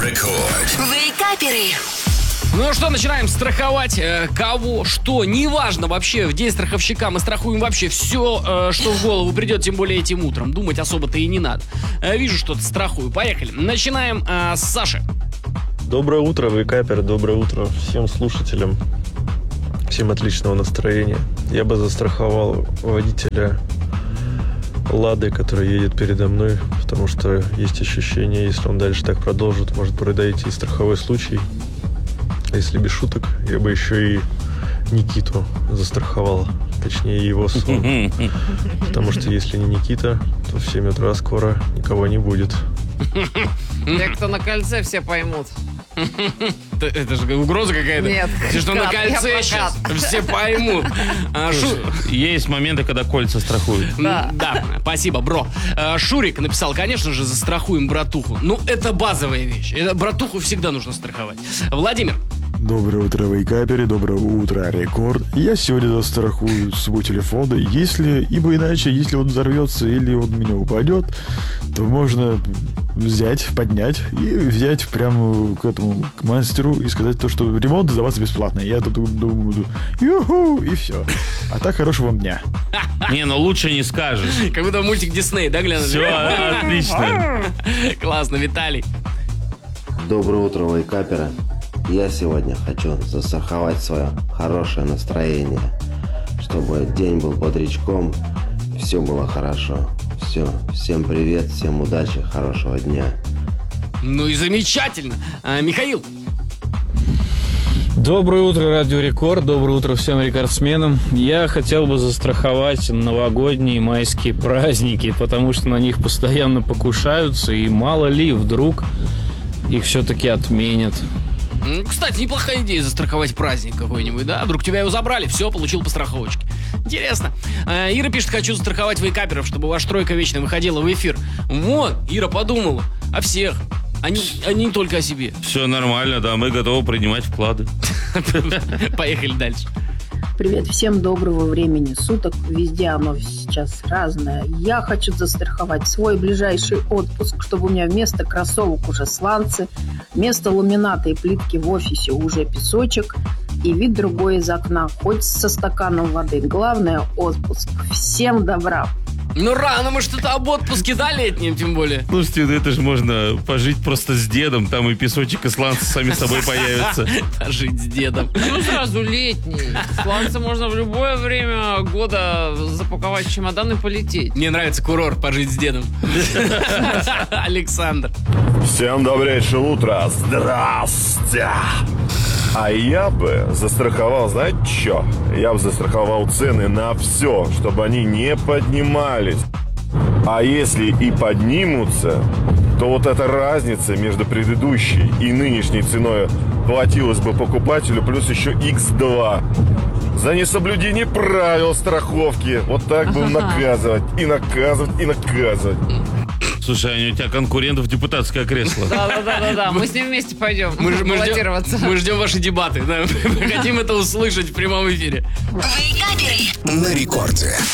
Рекорд. Вейкаперы. Ну что, начинаем страховать кого, что, неважно вообще, в день страховщика мы страхуем вообще все, что в голову придет, тем более этим утром. Думать особо-то и не надо. Вижу, что-то страхую. Поехали. Начинаем с Саши. Доброе утро, вейкапер, доброе утро всем слушателям. Всем отличного настроения. Я бы застраховал водителя Лады, который едет передо мной, потому что есть ощущение, если он дальше так продолжит, может произойти страховой случай. Если без шуток, я бы еще и Никиту застраховал, точнее его сон. Потому что если не Никита, то в 7 утра скоро никого не будет. Те, кто на кольце, все поймут. Это же угроза какая-то. Нет, Ты что, на я кольце прокат. сейчас? Все поймут. Есть моменты, когда кольца страхуют. Да, спасибо, бро. Шурик написал, конечно же, застрахуем братуху. Ну, это базовая вещь. Братуху всегда нужно страховать. Владимир. Доброе утро, вейкаперы, доброе утро, Рекорд. Я сегодня застрахую свой телефон, ибо иначе, если он взорвется или он у меня упадет, то можно взять, поднять и взять прямо к мастеру и сказать то, что ремонт за вас бесплатный. Я тут буду юху, и все. А так, хорошего вам дня. Не, ну лучше не скажешь. Как будто мультик Дисней, да, глянули? Все, отлично. Классно, Виталий. Доброе утро, вейкаперы. Я сегодня хочу застраховать свое хорошее настроение, чтобы день был бодрячком, все было хорошо. Все, всем привет, всем удачи, хорошего дня. Ну и замечательно. Михаил. Доброе утро, Радио Рекорд. Доброе утро всем рекордсменам. Я хотел бы застраховать новогодние майские праздники, потому что на них постоянно покушаются, и мало ли, вдруг их все-таки отменят. Кстати, неплохая идея застраховать праздник какой-нибудь, да? Вдруг тебя его забрали, все, получил по страховочке. Интересно. Ира пишет, хочу застраховать вейкаперов, чтобы ваша тройка вечно выходила в эфир. Вот, Ира подумала о всех, а не только о себе. Все нормально, да, мы готовы принимать вклады. Поехали дальше. Привет, всем доброго времени суток. Везде оно сейчас разное. Я хочу застраховать свой ближайший отпуск, чтобы у меня вместо кроссовок уже сланцы, вместо ламината и плитки в офисе уже песочек и вид другой из окна, хоть со стаканом воды. Главное – отпуск. Всем добра! Ну рано мы что-то об отпуске, да, летнем тем более. Слушайте, ну это же можно пожить просто с дедом, там и песочек, и сланцы сами собой появятся. Пожить с дедом. Ну, сразу летний. Сланцы можно в любое время года запаковать в чемодан и полететь. Мне нравится курорт «Пожить с дедом». Александр. Всем добрейшее утро. Здрасте. А я бы застраховал, знаете что? Я бы застраховал цены на все, чтобы они не поднимались. А если и поднимутся, то вот эта разница между предыдущей и нынешней ценой платилась бы покупателю плюс еще x2. За несоблюдение правил страховки. Вот так будем наказывать. И наказывать, и наказывать. Слушай, Аня, у тебя конкурентов депутатское кресло. Да. Мы с ним вместе пойдем Мы баллотироваться. ждем ваши дебаты. Да. Мы хотим это услышать в прямом эфире. Вейкаперы. На рекорде.